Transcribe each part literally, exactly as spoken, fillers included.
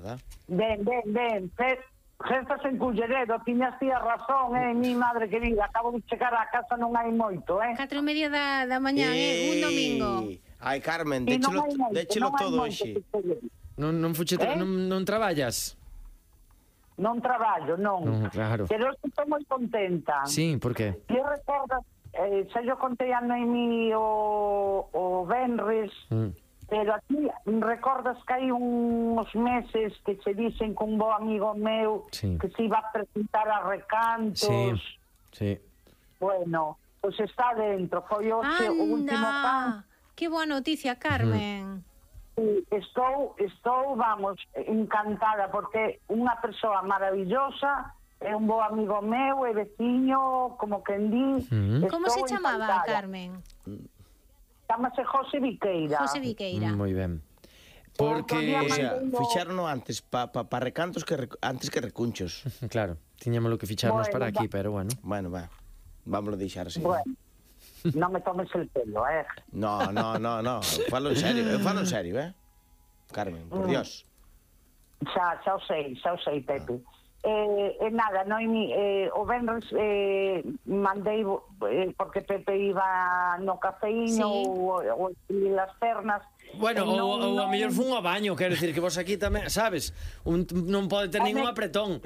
nada. Ben, ben, ben, gestas en Culleredo, tiñas tía razón, eh, mi madre querida, acabo de chegar a casa, non hai moito, eh. Catro e media da, da mañá, eh, un domingo. Ai, Carmen, déchelo, déchelo todo hoxe. Non, non, fuche tra- Eh? non, non traballas? Non traballo, non. Non, claro. Pero estou moi contenta. Sí, por qué? Que recordas, eh, xa yo contei a Noemí o, o Benres, Mm. pero aquí recordas que hai uns meses que se dicen que un bo amigo meu Sí. que se iba a presentar a Recantos. Sí, sí. Bueno, pois pues está dentro, foi hoxe o último pan. Anda, que boa noticia, Carmen. Sí, estou, estou, vamos, encantada porque unha persoa maravillosa, é un bo amigo meu, é veciño, como quen di. Mm. Como se estou chamaba, encantada. Carmen? Chámase José Viqueira. José Viqueira. Mm, moi ben. Outro día Porque, O sea, Mandei- fixárono antes pa, pa, pa recantos que rec- antes que recunchos. claro, tiñamos lo que ficharnos Bueno, para aquí, va- pero bueno. Bueno, va. Vámonos deixar así. Bueno, non me tomes el pelo, eh. No, no, no, no. Falo en serio, eu falo en serio, eh. Carmen, por Mm. Dios. Xa, xa o sei, xa o sei, Pepe. Eh, e nada, Noemi, eh, o Benres eh, mandei, eh, porque Pepe iba no cafeíno Sí. ou, ou las pernas. Bueno, e ou, ou a non- mellor fun ao baño, quero dicir que vos aquí tamén, sabes, un, non pode ter ningún Home. apretón.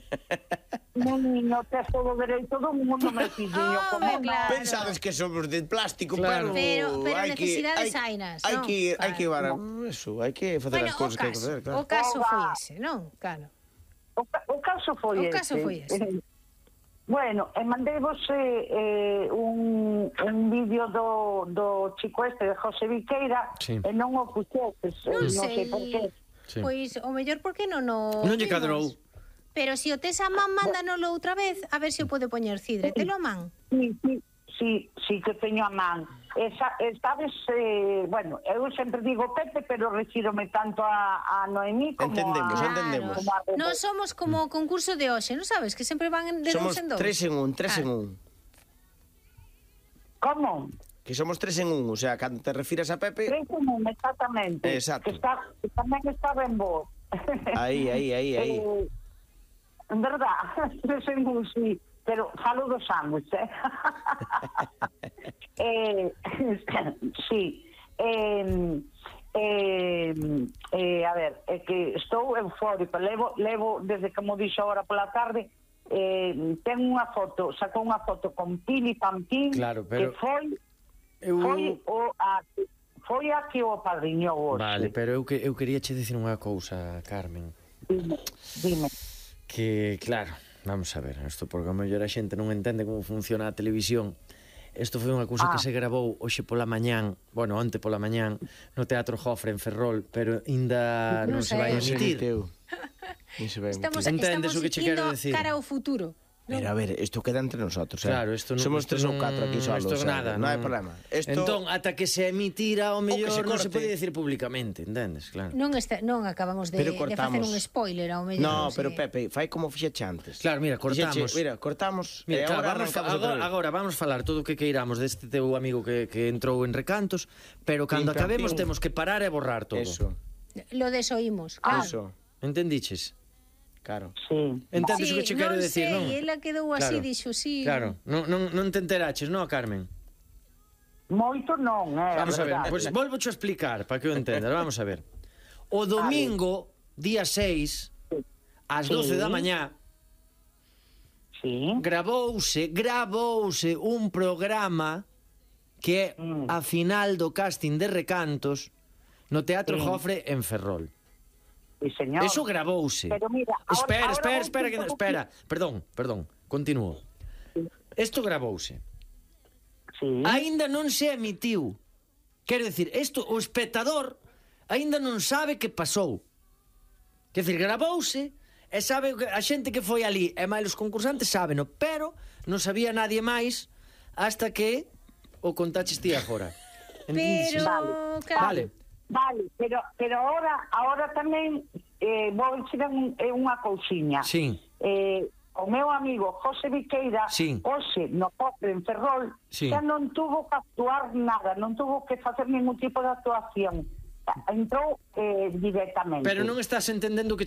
Non, no tes todo o dereito do mundo, meu filliño. Ah, como ben, claro. Pensades que somos de plástico, Claro. pero... Pero- pero hai que- necesidades hai- hainas, Hai non? que ir, hai que ir Claro. a... Eso, hai que facer Bueno, as o cousas que hai que caso, facer, claro. o caso Oba. foi ese, non? Claro. O, ca- o caso foi O ese. caso foi ese. Eh, bueno, e mandeivos eh, eh, un, un vídeo do, do chico este de José Viqueira Sí. e non o puxetes, eh, Non non sei sei. por qué. Sí. Pois o mellor porque non o Non lle vimos. cadrou. Pero se o tes a man, mándanolo outra vez, a ver se o pode poñer Cidre. Telo a man. Sí, sí, sí, sí que teño a man. Esa, eh, sabes, eh, bueno, eu sempre digo Pepe, pero refírome tanto a, a Noemí como Entendemos, a... entendemos. Como a Pepe. Non somos como o concurso de hoxe, non sabes? Que sempre van de Somos dous en dous. tres en un, tres en Claro. un. Como? Que somos tres en un, o sea, cando te refiras a Pepe... Tres en un, exactamente. Exacto. Que, está, que tamén está ben vos. Aí, aí, aí, aí. Eh, en verdad, tres en un, sí. Pero falo do sándwich, eh? eh sí. Eh, eh, eh, a ver, é que estou eufórica. Levo, levo desde que mo dixo agora pola tarde, eh, ten unha foto, sacou unha foto con Pili Pampín, Claro, pero- que foi Eu... foi o a foi a que o apadriñou hoxe. Vale, pero eu, que, eu quería che dicir unha cousa, Carmen. Dime, dime. Que, claro, vamos a ver, isto porque a mellor a xente non entende como funciona a televisión. Isto foi unha cousa Ah. que se grabou hoxe pola mañán, bueno, onte pola mañán, no Teatro Jofre en Ferrol, pero ainda non, Non se vai a sei. emitir. Ni se vai a Estamos, emitir. Entendes estamos o que che quero indo decir? cara ao futuro. Pero a ver, isto queda entre nosotros, eh? Claro, isto non, Somos isto tres ou non- catro aquí solos. isto é eh? nada, non hai problema. Isto... Entón, ata que se emitira o mellor se non se corte. pode dicir públicamente, entendes? Claro. Non está, non acabamos de, Pero de facer cortamos. un spoiler ao mellor. No, non pero sei. Pepe, fai como fixeche antes. Claro, mira, cortamos. Fixeche, mira, cortamos Mira, e claro, agora vamos, arrancamos agora, outra vez. agora vamos falar todo o que queiramos deste teu amigo que, que entrou en Recantos, pero cando Pim, pam, acabemos pim. temos que parar e borrar todo. Eso, Lo desoímos, claro. eso, Entendiches? claro. Sí. Entendes Sí, o que che quero non decir, sei, non? ela quedou así, dixo, sí. Claro, non, non, non te enteraches, non, Carmen? Moito non, eh, Vamos a ver, verdade. pois pues, volvo a explicar para que o entendas, vamos a ver. O domingo, día seis, ás Sí. doce da mañá, Sí. gravouse, gravouse un programa que é Mm. a final do casting de Recantos no Teatro Sí. Jofre en Ferrol. Sí, señor. Eso gravouse. Pero mira, ahora- espera, ahora espera, vou espera, que, un pouco- espera. Perdón, perdón, continúo. Isto gravouse. Sí. Aínda non se emitiu. Quero dicir, isto o espectador aínda non sabe que pasou. Quer dicir, gravouse e sabe que a xente que foi ali e máis os concursantes sábeno, pero non sabía nadie máis hasta que o contaches ti agora. Entendes? Pero, Vale. claro. Vale. Vale, pero pero ahora ahora tamén eh, vou dicir un, eh, unha cousiña. Sí. Eh, o meu amigo José Viqueira, Sí. hoxe no Cofre en Ferrol, Sí. xa non tuvo que actuar nada, non tuvo que facer ningún tipo de actuación. Entrou eh, directamente. Pero non estás entendendo o que